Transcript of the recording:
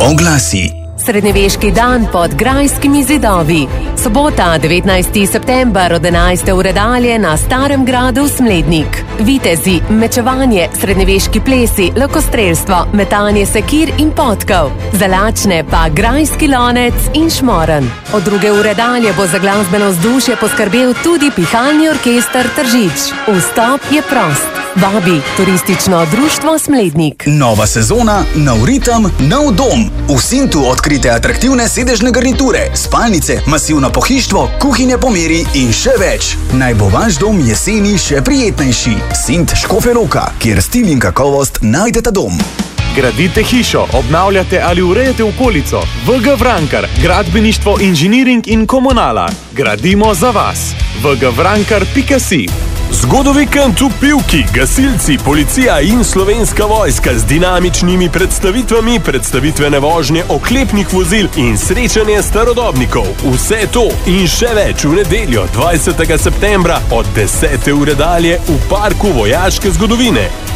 Oglasi. Srednjeveški dan pod grajskimi zidovi. Sobota, 19. september od 11. ure dalje na Starem gradu Smlednik. Vitezi, mečevanje, srednjeveški plesi, lokostrelstvo, metanje sekir in potkov. Za lačne pa grajski lonec in šmoren. Od 2. ure dalje bo za glasbeno vzdušje poskrbel tudi pihalni orkester Tržič. Vstop je prost. Vabi Turistično društvo Smlednik. Nova sezona, nov ritem, nov dom. V Sintu odkrite atraktivne sedežne garniture, spalnice, masivno pohištvo, kuhinje po meri in še več. Naj bo vaš dom jeseni še prijetnejši. Sint Škofja Loka, kjer stil in kakovost najdete dom. Gradite hišo, obnavljate ali urejate okolico. VG Vrankar, gradbeništvo, inženiring in komunala. Gradimo za vas. vgvrankar.si. Zgodovikend v Pivki, gasilci, policija in Slovenska vojska z dinamičnimi predstavitvami, predstavitvene vožnje oklepnih vozil in srečanje starodobnikov. Vse to in še več v nedeljo 20. septembra od 10. ure dalje v Parku vojaške zgodovine.